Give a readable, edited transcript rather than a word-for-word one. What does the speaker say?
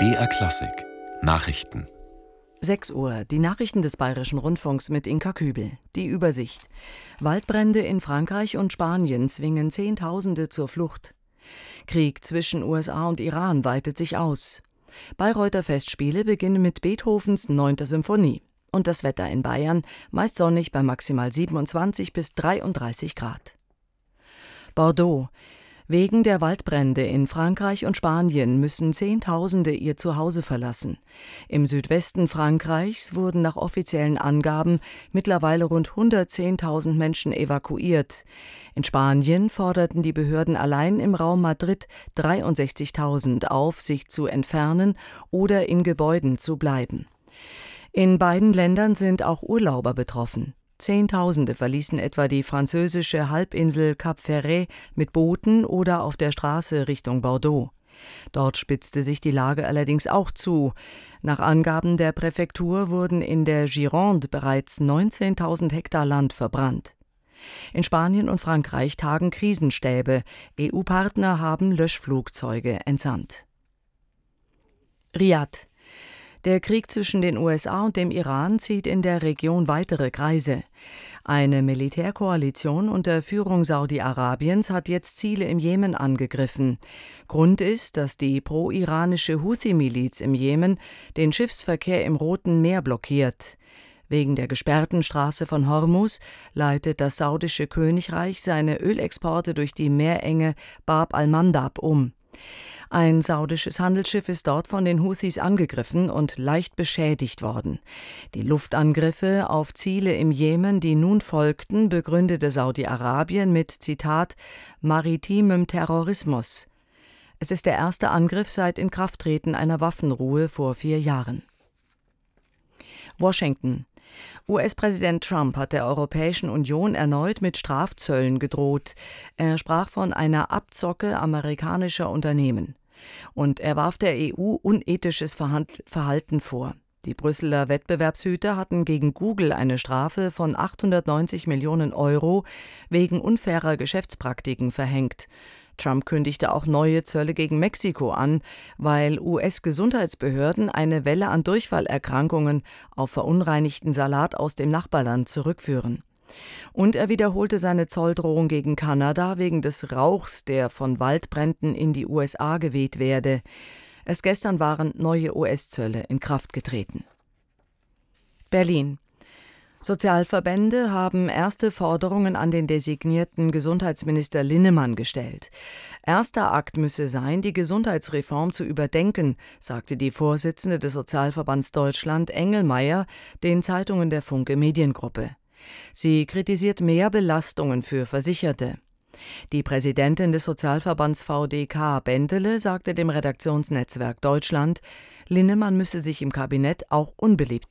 BR Klassik Nachrichten. 6 Uhr, die Nachrichten des Bayerischen Rundfunks mit Inka Kübel. Die Übersicht. Waldbrände in Frankreich und Spanien zwingen Zehntausende zur Flucht. Krieg zwischen USA und Iran weitet sich aus. Bayreuther Festspiele beginnen mit Beethovens 9. Symphonie. Und das Wetter in Bayern, meist sonnig bei maximal 27 bis 33 Grad. Bordeaux. Wegen der Waldbrände in Frankreich und Spanien müssen Zehntausende ihr Zuhause verlassen. Im Südwesten Frankreichs wurden nach offiziellen Angaben mittlerweile rund 110.000 Menschen evakuiert. In Spanien forderten die Behörden allein im Raum Madrid 63.000 auf, sich zu entfernen oder in Gebäuden zu bleiben. In beiden Ländern sind auch Urlauber betroffen. Zehntausende verließen etwa die französische Halbinsel Cap Ferret mit Booten oder auf der Straße Richtung Bordeaux. Dort spitzte sich die Lage allerdings auch zu. Nach Angaben der Präfektur wurden in der Gironde bereits 19.000 Hektar Land verbrannt. In Spanien und Frankreich tagen Krisenstäbe. EU-Partner haben Löschflugzeuge entsandt. Riad. Der Krieg zwischen den USA und dem Iran zieht in der Region weitere Kreise. Eine Militärkoalition unter Führung Saudi-Arabiens hat jetzt Ziele im Jemen angegriffen. Grund ist, dass die pro-iranische Houthi-Miliz im Jemen den Schiffsverkehr im Roten Meer blockiert. Wegen der gesperrten Straße von Hormuz leitet das saudische Königreich seine Ölexporte durch die Meerenge Bab al-Mandab um. Ein saudisches Handelsschiff ist dort von den Houthis angegriffen und leicht beschädigt worden. Die Luftangriffe auf Ziele im Jemen, die nun folgten, begründete Saudi-Arabien mit, Zitat, maritimem Terrorismus. Es ist der erste Angriff seit Inkrafttreten einer Waffenruhe vor 4 Jahren. Washington. US-Präsident Trump hat der Europäischen Union erneut mit Strafzöllen gedroht. Er sprach von einer Abzocke amerikanischer Unternehmen. Und er warf der EU unethisches Verhalten vor. Die Brüsseler Wettbewerbshüter hatten gegen Google eine Strafe von 890 Millionen Euro wegen unfairer Geschäftspraktiken verhängt. Trump kündigte auch neue Zölle gegen Mexiko an, weil US-Gesundheitsbehörden eine Welle an Durchfallerkrankungen auf verunreinigten Salat aus dem Nachbarland zurückführen. Und er wiederholte seine Zolldrohung gegen Kanada wegen des Rauchs, der von Waldbränden in die USA geweht werde. Erst gestern waren neue US-Zölle in Kraft getreten. Berlin. Sozialverbände haben erste Forderungen an den designierten Gesundheitsminister Linnemann gestellt. Erster Akt müsse sein, die Gesundheitsreform zu überdenken, sagte die Vorsitzende des Sozialverbands Deutschland Engelmeier den Zeitungen der Funke Mediengruppe. Sie kritisiert mehr Belastungen für Versicherte. Die Präsidentin des Sozialverbands VDK, Bentele, sagte dem Redaktionsnetzwerk Deutschland, Linnemann müsse sich im Kabinett auch unbeliebt